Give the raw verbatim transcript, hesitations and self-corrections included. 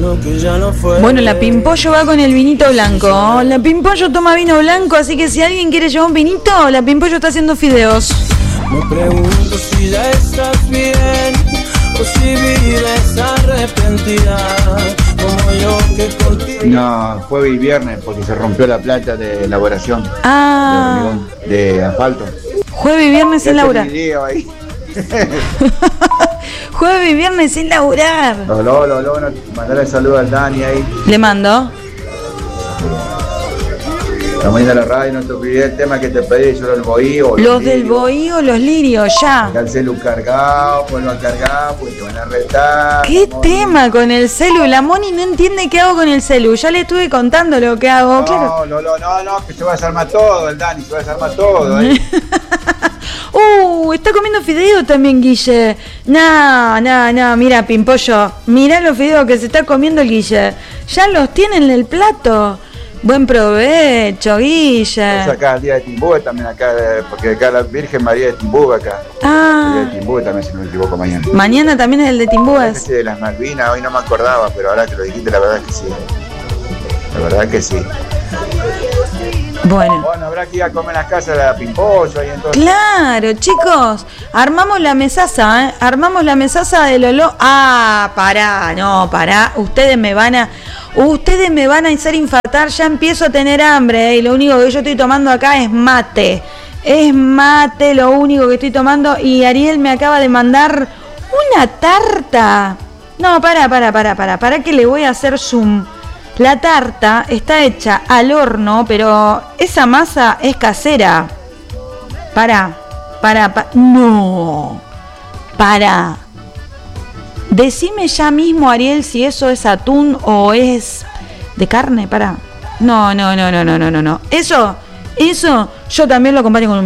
lo que ya no fue. Bueno, la Pimpollo va con el vinito blanco. La Pimpollo toma vino blanco, así que si alguien quiere llevar un vinito, la Pimpollo está haciendo fideos. Me pregunto si ya estás bien o si vives arrepentida como yo que contigo. No, jueves y viernes porque se rompió la planta de elaboración Ah, de hormigón, de asfalto. jueves y viernes sin Ya laburar. te video ahí. Jueves y viernes sin laburar. Los Lolo, los Lolo, mandale saludos al Dani ahí. Le mando. Estamos yendo a la radio, no te olvidé el tema que te pedí, yo los bohíos. Los del bohío, los lirios, ya. Está el celu cargado, vuelvo a cargar, pues te van a retar. ¿Qué Moni. tema con el celu? La Moni no entiende qué hago con el celu. Ya le estuve contando lo que hago. No, Claro. no, no, no, no, que se va a desarmar todo, el Dani, se va a desarmar todo. ¿eh? Uh, está comiendo fideo también, Guille. No, no, no, mira, Pimpollo. Mirá los fideos que se está comiendo el Guille. Ya los tiene en el plato. Buen provecho, Guille. Es acá el día de Timbúe también acá, eh, porque acá la Virgen María de Timbúe acá. El día Ah, de Timbúe también, si no me equivoco, mañana. mañana también es el de Timbúes. Ese de las Malvinas, hoy no me acordaba, pero ahora que lo dijiste, la verdad que sí. La verdad que sí. Bueno. Bueno, habrá que ir a comer en las casas de la Pimpollo ahí entonces. Claro, chicos, armamos la mesaza, ¿eh? Armamos la mesaza de Lolo. Ah, pará, no, pará. Ustedes me van a, ustedes me van a hacer infartar. Ya empiezo a tener hambre, ¿eh? Y lo único que yo estoy tomando acá es mate. Es mate lo único que estoy tomando. Y Ariel me acaba de mandar una tarta. No, pará, pará, pará, pará. ¿Para qué le voy a hacer zoom? La tarta está hecha al horno, pero esa masa es casera. Pará, pará, pará. No, pará. Decime ya mismo, Ariel, si eso es atún o es de carne, pará. No, no, no, no, no, no, no. Eso, eso, yo también lo acompaño con un